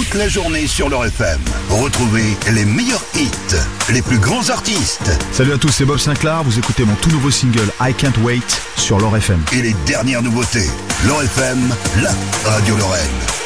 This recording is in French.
toute la journée sur Laure FM. Retrouvez les meilleurs hits, les plus grands artistes. Salut à tous, c'est Bob Sinclair. Vous écoutez mon tout nouveau single I Can't Wait sur Laure FM. Et les dernières nouveautés. Laure FM, la radio Lorraine.